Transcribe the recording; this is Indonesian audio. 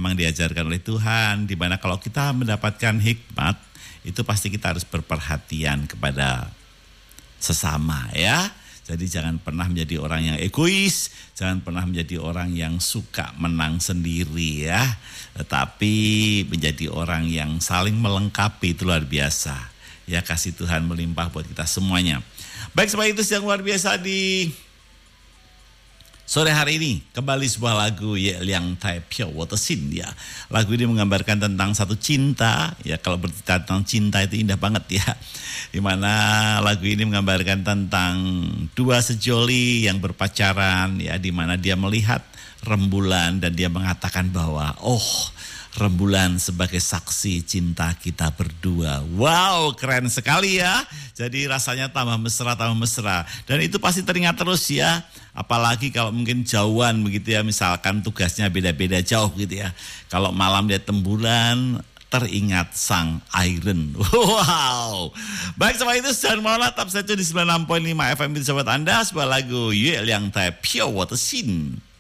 memang diajarkan oleh Tuhan, di mana kalau kita mendapatkan hikmat, itu pasti kita harus berperhatian kepada sesama ya. Jadi jangan pernah menjadi orang yang egois, jangan pernah menjadi orang yang suka menang sendiri ya. Tetapi menjadi orang yang saling melengkapi, itu luar biasa. Ya, kasih Tuhan melimpah buat kita semuanya. Baik, sebagai itu yang luar biasa di sore hari ini, kembali sebuah lagu yang Tai Pyo Wotesin ya. Lagu ini menggambarkan tentang satu cinta ya. Kalau bercerita tentang cinta itu indah banget ya. Dimana lagu ini menggambarkan tentang dua sejoli yang berpacaran ya, dimana dia melihat rembulan dan dia mengatakan bahwa rembulan sebagai saksi cinta kita berdua. Wow, keren sekali ya. Jadi rasanya tambah mesra. Dan itu pasti teringat terus ya. Apalagi kalau mungkin jauhan begitu ya. Misalkan tugasnya beda-beda jauh gitu ya. Kalau malam dia tembulan, teringat sang Iron. Wow. Baik, sama itu jangan malah tetap saja di 96.5 FM di sahabat Anda. Sebuah lagu yang Tai Pyo Wotesin.